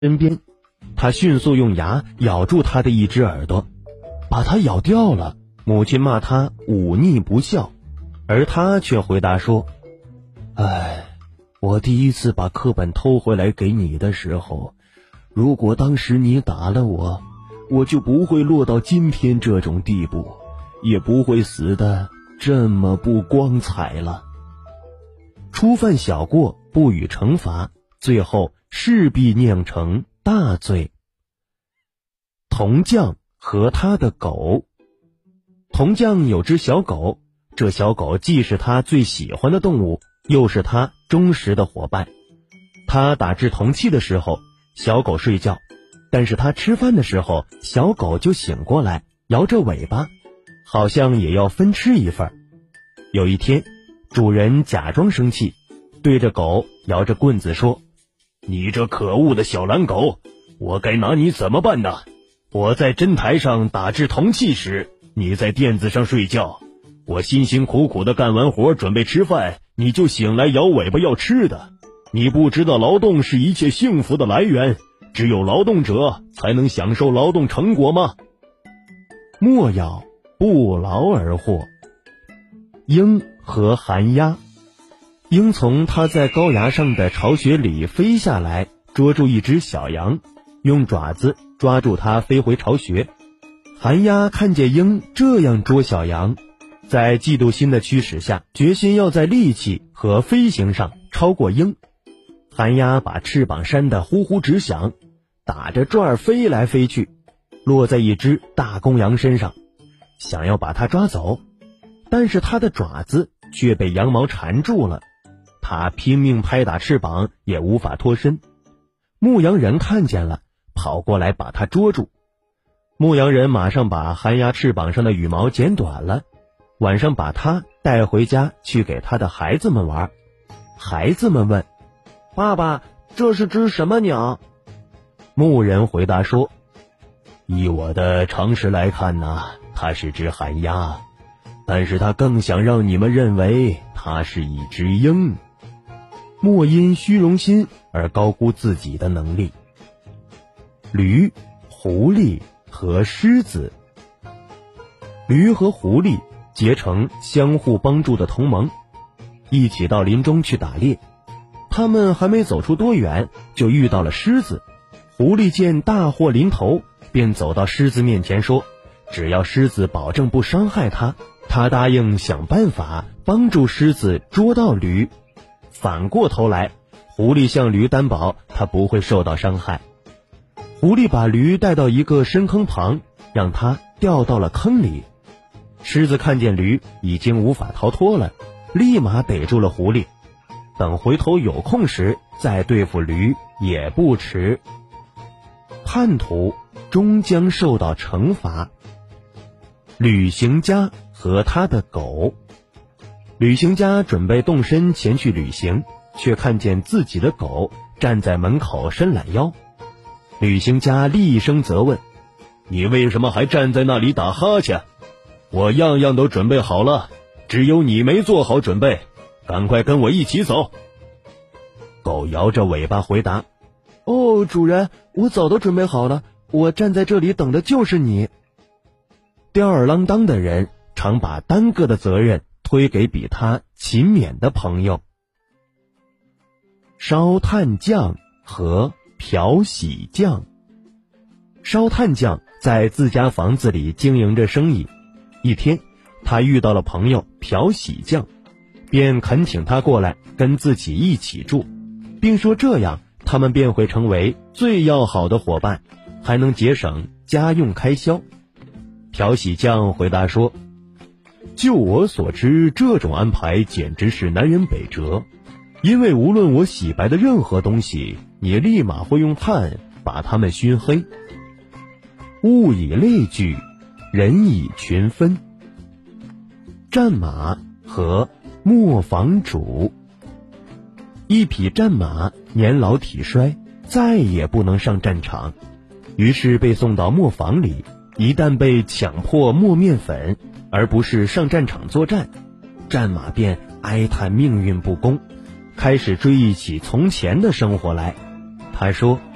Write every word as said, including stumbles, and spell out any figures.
身边，他迅速用牙咬住他的一只耳朵，把它咬掉了。母亲骂他忤逆不孝，而他却回答说：哎，我第一次把课本偷回来给你的时候，如果当时你打了我，我就不会落到今天这种地步，也不会死得这么不光彩了。初犯小过，不予惩罚，最后势必酿成大罪。铜匠和他的狗。铜匠有只小狗，这小狗既是他最喜欢的动物，又是他忠实的伙伴。他打制铜器的时候，小狗睡觉，但是他吃饭的时候，小狗就醒过来，摇着尾巴，好像也要分吃一份。有一天，主人假装生气，对着狗摇着棍子说：你这可恶的小懒狗，我该拿你怎么办呢？我在砧台上打制铜器时，你在垫子上睡觉，我辛辛苦苦的干完活准备吃饭，你就醒来摇尾巴要吃的。你不知道劳动是一切幸福的来源，只有劳动者才能享受劳动成果吗？莫要不劳而获。鹰和寒鸦。鹰从它在高崖上的巢穴里飞下来，捉住一只小羊，用爪子抓住它飞回巢穴。寒鸦看见鹰这样捉小羊，在嫉妒心的驱使下，决心要在力气和飞行上超过鹰。寒鸦把翅膀扇得呼呼直响，打着转儿飞来飞去，落在一只大公羊身上，想要把它抓走，但是它的爪子却被羊毛缠住了，它拼命拍打翅膀也无法脱身。牧羊人看见了，跑过来把它捉住。牧羊人马上把寒鸦翅膀上的羽毛剪短了，晚上把它带回家去给他的孩子们玩。孩子们问：爸爸，这是只什么鸟？牧人回答说：依我的常识来看呢，它是只寒鸦，但是它更想让你们认为它是一只鹰。莫因虚荣心而高估自己的能力。驴、狐狸和狮子。驴和狐狸结成相互帮助的同盟，一起到林中去打猎。他们还没走出多远，就遇到了狮子。狐狸见大祸临头，便走到狮子面前说：只要狮子保证不伤害他，他答应想办法帮助狮子捉到驴。反过头来，狐狸向驴担保他不会受到伤害。狐狸把驴带到一个深坑旁，让它掉到了坑里。狮子看见驴已经无法逃脱了，立马逮住了狐狸，等回头有空时再对付驴也不迟。叛徒终将受到惩罚。旅行家和他的狗。旅行家准备动身前去旅行，却看见自己的狗站在门口伸懒腰。旅行家厉声责问：你为什么还站在那里打哈欠？我样样都准备好了，只有你没做好准备，赶快跟我一起走。狗摇着尾巴回答：哦，主人，我早都准备好了，我站在这里等的就是你。吊儿郎当的人常把单个的责任推给比他勤勉的朋友。烧炭匠和漂洗匠。烧炭匠在自家房子里经营着生意，一天他遇到了朋友漂洗匠，便恳请他过来跟自己一起住，并说这样他们便会成为最要好的伙伴，还能节省家用开销。漂洗匠回答说：就我所知，这种安排简直是南辕北辙，因为无论我洗白的任何东西，你立马会用炭把它们熏黑。物以类聚，人以群分。战马和磨坊主。一匹战马年老体衰，再也不能上战场，于是被送到磨坊里，一旦被强迫磨面粉，而不是上战场作战，战马便哀叹命运不公，开始追忆起从前的生活来。他说：